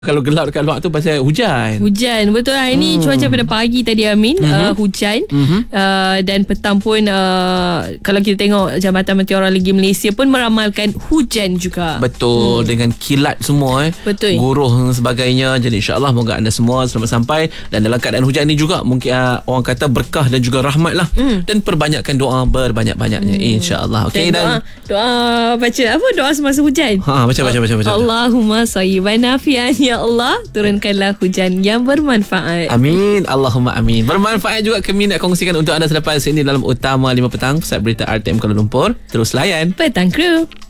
Kalau gelap dekat luar tu pasal hujan. Hujan, betul lah. Ini cuaca pada pagi tadi Amin, hujan. Dan petang pun kalau kita tengok Jabatan Meteorologi Malaysia pun meramalkan hujan juga. Betul, dengan kilat semua Betul. guruh dan sebagainya. Jadi insyaAllah moga anda semua selamat sampai. Dan dalam keadaan hujan ni juga mungkin orang kata berkah dan juga rahmat lah. Dan perbanyakkan doa berbanyak-banyaknya insyaAllah. Okay, dan doa baca apa? Doa semasa hujan. Baca. Allahumma sayyiban nafi'an, ya Allah, turunkanlah hujan yang bermanfaat. Amin. Allahumma amin. Bermanfaat juga kami nak kongsikan untuk anda selepas ini dalam Utama 5 Petang, Pusat Berita RTM Kuala Lumpur. Terus layan Petang Crew.